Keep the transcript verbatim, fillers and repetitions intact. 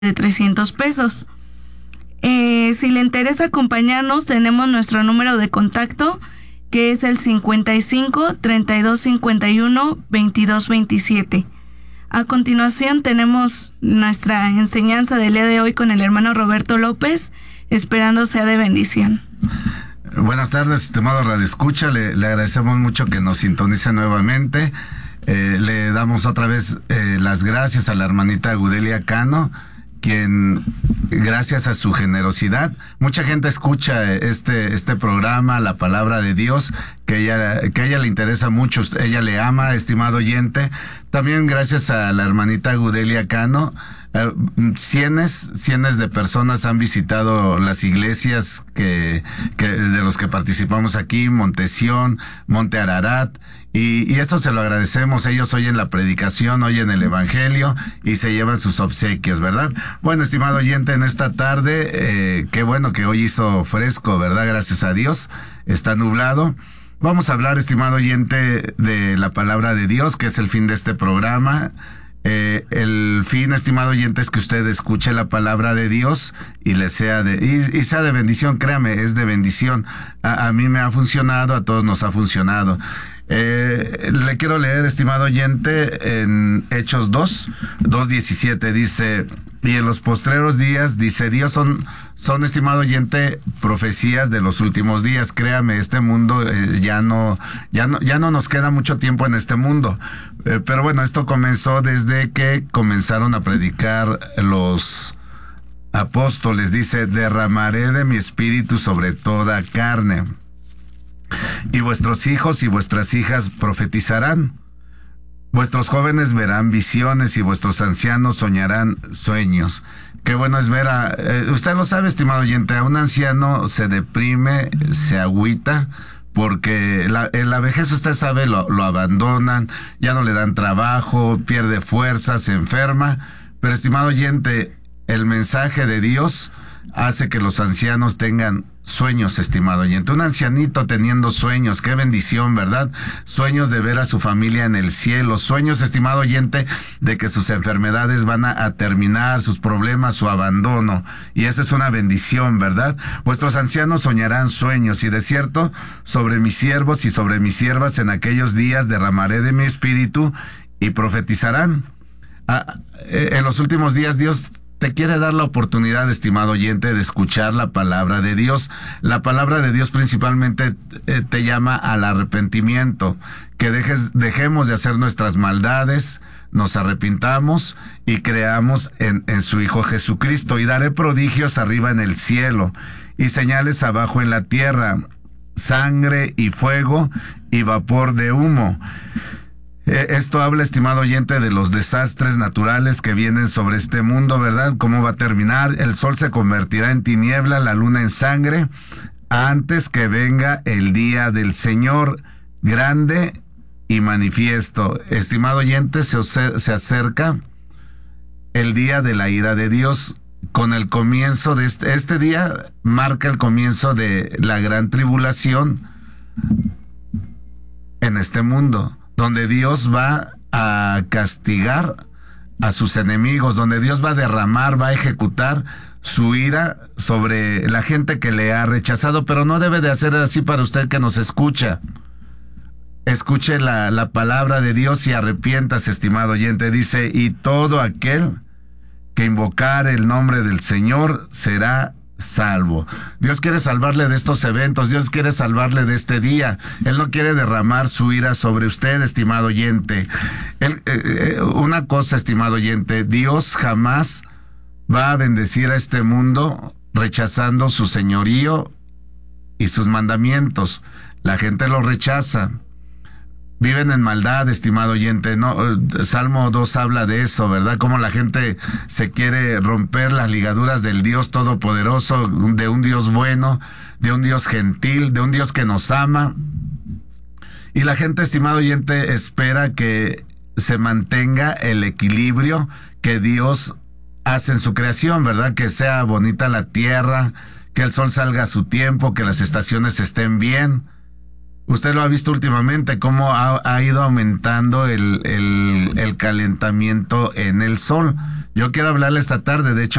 de trescientos pesos. Eh, si le interesa acompañarnos, tenemos nuestro número de contacto, que es el cincuenta y cinco, treinta y dos cincuenta y uno, veintidós veintisiete. A continuación tenemos nuestra enseñanza del día de hoy con el hermano Roberto López, esperando sea de bendición. Buenas tardes, estimado Radio Escucha, le, le agradecemos mucho que nos sintonice nuevamente. Eh, le damos otra vez eh, las gracias a la hermanita Gudelia Cano, quien, gracias a su generosidad, mucha gente escucha este este programa, la palabra de Dios, que ella que a ella le interesa mucho, ella le ama, estimado oyente. También gracias a la hermanita Gudelia Cano, eh, cienes, cienes de personas han visitado las iglesias que, que de los que participamos aquí, Montesión, Monte Ararat, y, y eso se lo agradecemos. Ellos oyen la predicación, oyen el evangelio y se llevan sus obsequios, ¿verdad? Bueno, estimado oyente, en esta tarde, eh, qué bueno que hoy hizo fresco, ¿verdad? Gracias a Dios, está nublado. Vamos a hablar, estimado oyente, de la palabra de Dios, que es el fin de este programa. Eh, el fin, estimado oyente, es que usted escuche la palabra de Dios y le sea de y, y sea de bendición. Créame, es de bendición. A, a mí me ha funcionado, a todos nos ha funcionado. Eh, le quiero leer, estimado oyente, en Hechos dos, dos diecisiete, dice: y en los postreros días, dice Dios, son, son, estimado oyente, profecías de los últimos días. Créame, este mundo eh, ya no, ya no, ya no nos queda mucho tiempo en este mundo. Eh, pero bueno, esto comenzó desde que comenzaron a predicar los apóstoles. Dice: derramaré de mi espíritu sobre toda carne, y vuestros hijos y vuestras hijas profetizarán. Vuestros jóvenes verán visiones y vuestros ancianos soñarán sueños. Qué bueno es ver a... Eh, usted lo sabe, estimado oyente, a un anciano se deprime, se agüita, porque la, en la vejez, usted sabe, lo, lo abandonan, ya no le dan trabajo, pierde fuerza, se enferma. Pero, estimado oyente, el mensaje de Dios hace que los ancianos tengan sueños, estimado oyente. Un ancianito teniendo sueños, qué bendición, ¿verdad? Sueños de ver a su familia en el cielo, sueños, estimado oyente, de que sus enfermedades van a, a terminar, sus problemas, su abandono, y esa es una bendición, ¿verdad? Vuestros ancianos soñarán sueños, y de cierto, sobre mis siervos y sobre mis siervas en aquellos días derramaré de mi espíritu y profetizarán. Ah, eh, en los últimos días Dios te quiere dar la oportunidad, estimado oyente, de escuchar la palabra de Dios. La palabra de Dios principalmente eh, te llama al arrepentimiento, que dejes, dejemos de hacer nuestras maldades, nos arrepintamos y creamos en, en su Hijo Jesucristo. Y daré prodigios arriba en el cielo y señales abajo en la tierra, sangre y fuego y vapor de humo. Esto habla, estimado oyente, de los desastres naturales que vienen sobre este mundo, ¿verdad? ¿Cómo va a terminar? El sol se convertirá en tiniebla, la luna en sangre, antes que venga el día del Señor grande y manifiesto. Estimado oyente, se, se acerca el día de la ira de Dios, con el comienzo de este, este día marca el comienzo de la gran tribulación en este mundo, donde Dios va a castigar a sus enemigos, donde Dios va a derramar, va a ejecutar su ira sobre la gente que le ha rechazado. Pero no debe de hacer así para usted que nos escucha. Escuche la, la palabra de Dios y arrepiéntase, estimado oyente. Dice: y todo aquel que invocar el nombre del Señor será salvo. Dios quiere salvarle de estos eventos, Dios quiere salvarle de este día. Él no quiere derramar su ira sobre usted, estimado oyente. Él, eh, eh, una cosa, estimado oyente, Dios jamás va a bendecir a este mundo rechazando su señorío y sus mandamientos. La gente lo rechaza. Viven en maldad, estimado oyente. No, Salmo dos habla de eso, ¿verdad? Cómo la gente se quiere romper las ligaduras del Dios Todopoderoso, de un Dios bueno, de un Dios gentil, de un Dios que nos ama. Y la gente, estimado oyente, espera que se mantenga el equilibrio que Dios hace en su creación, ¿verdad? Que sea bonita la tierra, que el sol salga a su tiempo, que las estaciones estén bien. Usted lo ha visto últimamente, cómo ha, ha ido aumentando el, el, el calentamiento en el sol. Yo quiero hablarle esta tarde, de hecho,